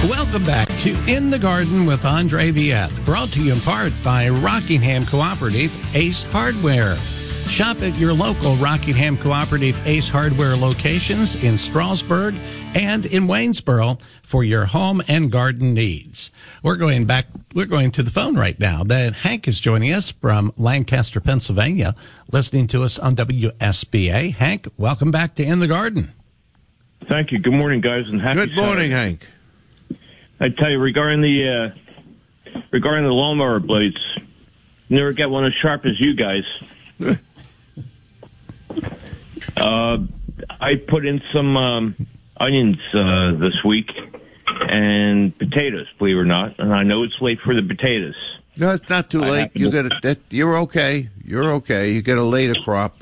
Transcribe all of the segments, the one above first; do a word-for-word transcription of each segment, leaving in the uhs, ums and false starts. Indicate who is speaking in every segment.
Speaker 1: Welcome back to In the Garden with Andre Viette, brought to you in part by Rockingham Cooperative Ace Hardware. Shop at your local Rockingham Cooperative Ace Hardware locations in Strasburg and in Waynesboro for your home and garden needs. We're going back, we're going to the phone right now. Then Hank is joining us from Lancaster, Pennsylvania, listening to us on W S B A. Hank, welcome back to In the Garden.
Speaker 2: Thank you. Good morning, guys, and happy
Speaker 3: Good morning,
Speaker 2: Saturday.
Speaker 3: Hank.
Speaker 2: I tell you, regarding the uh, regarding the lawnmower blades, never get one as sharp as you guys. uh, I put in some um, onions uh, this week and potatoes, believe it or not. And I know it's late for the potatoes.
Speaker 3: No, it's not too
Speaker 2: I
Speaker 3: late. You
Speaker 2: to-
Speaker 3: got it. That, you're okay. You're okay. You get a later crop.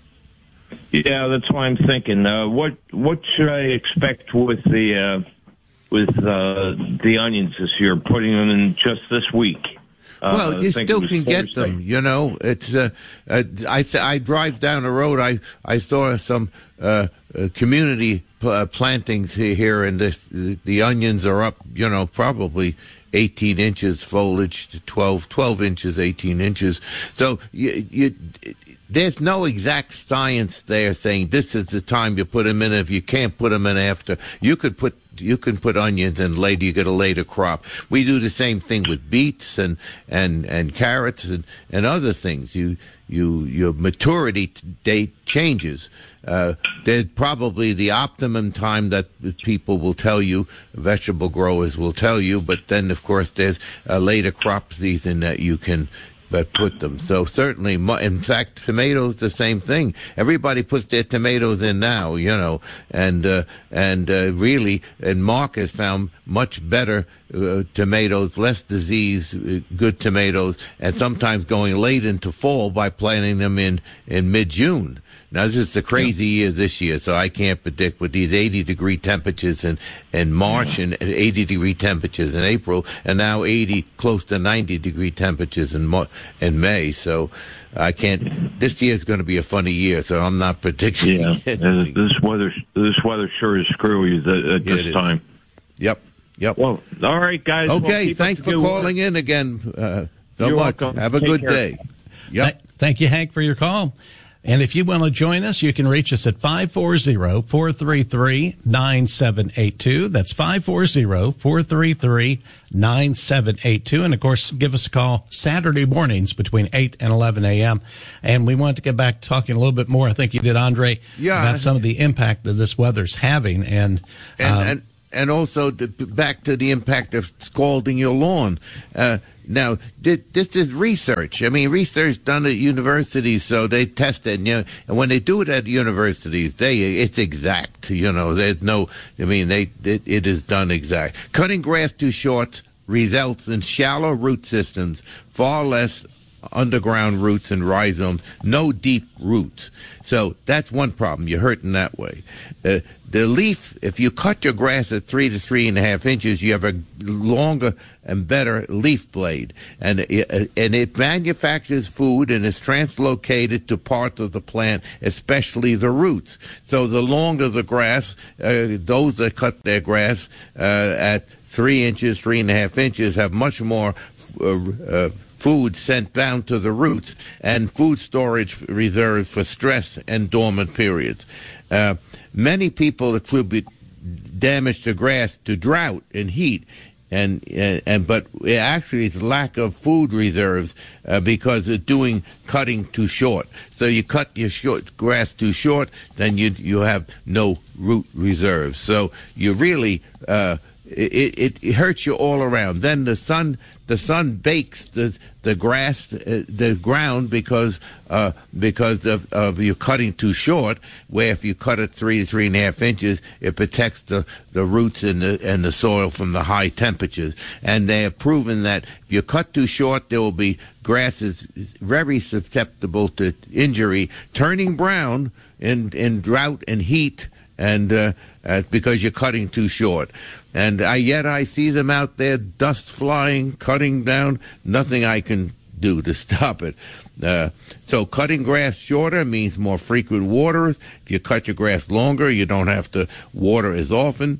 Speaker 2: Yeah, that's why I'm thinking. Uh, what what should I expect with the uh, with uh, the onions this year? Putting them in just this week. Uh,
Speaker 3: Well, you
Speaker 2: I think
Speaker 3: still
Speaker 2: it was
Speaker 3: can get
Speaker 2: Thursday.
Speaker 3: them. You know, it's. Uh, uh, I th- I drive down the road. I I saw some uh, uh, community pl- uh, plantings he- here, and the the onions are up. You know, probably eighteen inches foliage to twelve, twelve inches, eighteen inches. So you you. There's no exact science there saying this is the time you put them in. If you can't put them in after, you could put you can put onions in later. You get a later crop. We do the same thing with beets and and, and carrots and, and other things. You you your maturity date changes. Uh, there's probably the optimum time that people will tell you, vegetable growers will tell you, but then of course there's a later crop season that you can. But put them. So certainly, in fact, tomatoes, the same thing. Everybody puts their tomatoes in now, you know, and uh, and uh, really, and Mark has found much better uh, tomatoes, less disease, uh, good tomatoes, and sometimes going late into fall by planting them in, in mid-June. Now, this is a crazy year this year, so I can't predict with these eighty-degree temperatures in, in March and eighty-degree temperatures in April, and now eighty, close to ninety-degree temperatures in, Mo- in May. So I can't – this year is going to be a funny year, so I'm not predicting
Speaker 2: Yeah,
Speaker 3: anything.
Speaker 2: this weather this weather sure is screwy at, at
Speaker 3: Yeah,
Speaker 2: this
Speaker 3: it is.
Speaker 2: time.
Speaker 3: Yep, yep.
Speaker 2: Well, all right, guys. Well,
Speaker 3: Okay,
Speaker 2: keep up
Speaker 3: thanks
Speaker 2: the
Speaker 3: for
Speaker 2: good work.
Speaker 3: calling in again uh, so
Speaker 2: You're
Speaker 3: much.
Speaker 2: welcome.
Speaker 3: Have a
Speaker 2: Take
Speaker 3: good
Speaker 2: care.
Speaker 3: day. Yep.
Speaker 1: Th- Thank you, Hank, for your call. And if you want to join us, you can reach us at five four zero, four three three, nine seven eight two. That's five four zero, four three three, nine seven eight two. And, of course, give us a call Saturday mornings between eight and eleven a.m. And we want to get back to talking a little bit more. I think you did, Andre,
Speaker 3: Yeah.
Speaker 1: about some of the impact that this weather's having. And,
Speaker 3: And,
Speaker 1: um,
Speaker 3: and and also to, back to the impact of scalding your lawn. Uh, now, th- this is research. I mean, research done at universities, so they test it. And, you know, and when they do it at universities, they it's exact. You know, there's no. I mean, they it, it is done exact. Cutting grass too short results in shallow root systems, far less underground roots and rhizomes, no deep roots. So that's one problem. You're hurting that way. Uh, the leaf, if you cut your grass at three to three and a half inches, you have a longer and better leaf blade. And it, and it manufactures food and is translocated to parts of the plant, especially the roots. So the longer the grass, uh, those that cut their grass uh, at three inches, three and a half inches, have much more uh, uh, food sent down to the roots and food storage reserves for stress and dormant periods. Uh, many people attribute damage to grass to drought and heat, and and, and but actually it's lack of food reserves uh, because it's doing cutting too short. So you cut your short grass too short, then you you have no root reserves. So you really uh, it, it hurts you all around. Then the sun the sun bakes the the grass, uh, the ground, because uh, because of, of you cutting too short. Where if you cut it three to three and a half inches, it protects the, the roots and the and the soil from the high temperatures. And they have proven that if you cut too short, there will be grass is very susceptible to injury, turning brown in in drought and heat, and uh, uh, because you're cutting too short. And I, yet I see them out there, dust flying, cutting down, nothing I can do to stop it. Uh, so cutting grass shorter means more frequent waters. If you cut your grass longer, you don't have to water as often.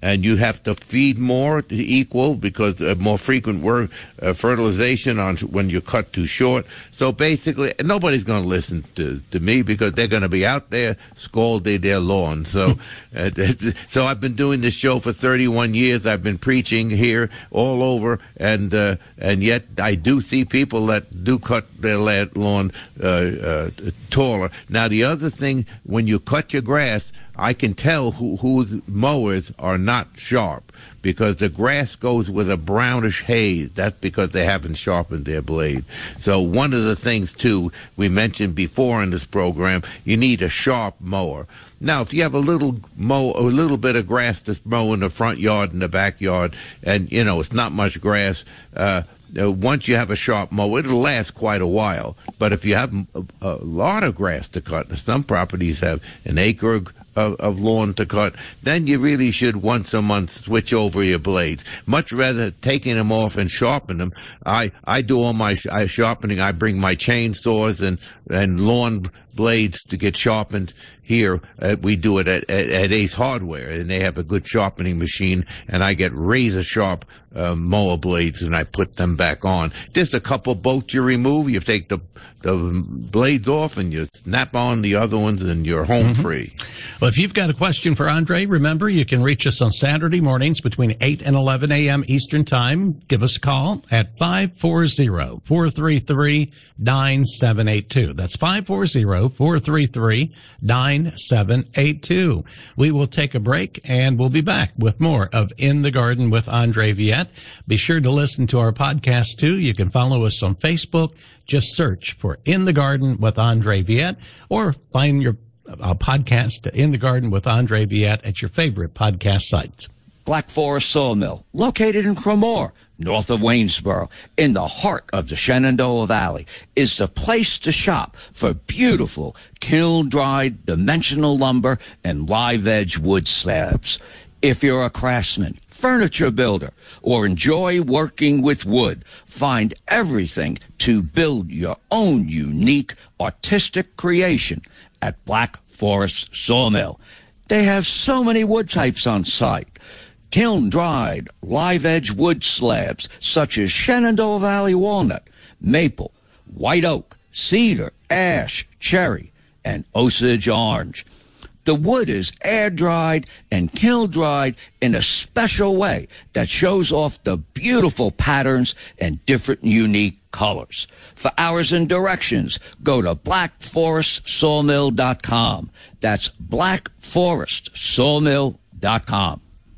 Speaker 3: and you have to feed more to equal because uh, more frequent work, uh, fertilization on when you cut too short. So basically, nobody's going to listen to, to me because they're going to be out there scalding their lawn. So, uh, so I've been doing this show for thirty-one years. I've been preaching here all over, and uh, and yet I do see people that do cut their lawn uh, uh, taller. Now, the other thing, when you cut your grass, I can tell who, whose mowers are not sharp because the grass goes with a brownish haze. That's because they haven't sharpened their blade. So one of the things, too, we mentioned before in this program, you need a sharp mower. Now, if you have a little mow, a little bit of grass to mow in the front yard and the backyard, and, you know, it's not much grass, uh, Uh, once you have a sharp mower, it'll last quite a while. But if you have a, a lot of grass to cut, some properties have an acre of, of lawn to cut, then you really should once a month switch over your blades. Much rather taking them off and sharpen them. I, I do all my sh- I sharpening. I bring my chainsaws and, and lawn blades to get sharpened here. Uh, we do it at, at, at Ace Hardware, and they have a good sharpening machine, and I get razor sharp uh, mower blades, and I put them back on. Just a couple bolts you remove, you take the, the blades off, and you snap on the other ones, and you're home mm-hmm. free.
Speaker 1: Well, if you've got a question for Andre, remember, you can reach us on Saturday mornings between eight and eleven a.m. Eastern Time. Give us a call at five four zero, four three three, nine seven eight two. That's five four zero, four three three, nine seven eight two. We will take a break, and we'll be back with more of In the Garden with Andre Viette. Be sure to listen to our podcast, too. You can follow us on Facebook. Just search for In the Garden with Andre Viette, or find your uh, podcast, In the Garden with Andre Viette, at your favorite podcast sites.
Speaker 4: Black Forest Sawmill, located in Cremore, north of Waynesboro, in the heart of the Shenandoah Valley, is the place to shop for beautiful kiln-dried dimensional lumber and live-edge wood slabs. If you're a craftsman, furniture builder, or enjoy working with wood, find everything to build your own unique artistic creation at Black Forest Sawmill. They have so many wood types on site. Kiln-dried, live-edge wood slabs such as Shenandoah Valley walnut, maple, white oak, cedar, ash, cherry, and Osage orange. The wood is air-dried and kiln-dried in a special way that shows off the beautiful patterns and different unique colors. For hours and directions, go to black forest sawmill dot com. That's black forest sawmill dot com.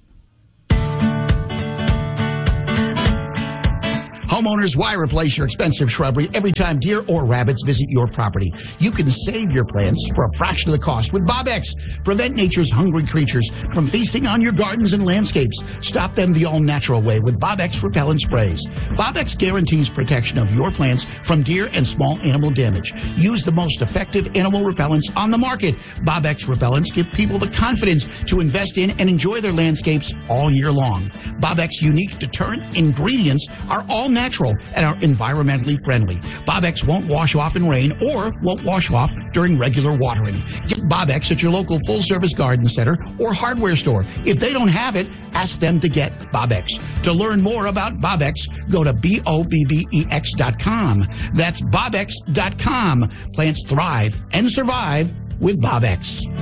Speaker 5: Homeowners, why replace your expensive shrubbery every time deer or rabbits visit your property? You can save your plants for a fraction of the cost with Bob-X. Prevent nature's hungry creatures from feasting on your gardens and landscapes. Stop them the all-natural way with Bob-X repellent sprays. Bob-X guarantees protection of your plants from deer and small animal damage. Use the most effective animal repellents on the market. Bob-X repellents give people the confidence to invest in and enjoy their landscapes all year long. Bob-X unique deterrent ingredients are all natural and are environmentally friendly. Bob-X won't wash off in rain or won't wash off during regular watering. Get Bob-X at your local full-service garden center or hardware store. If they don't have it, ask them to get Bob-X. To learn more about Bob-X, go to B O B B E X dot com. That's Bob X dot com. Plants thrive and survive with Bob-X.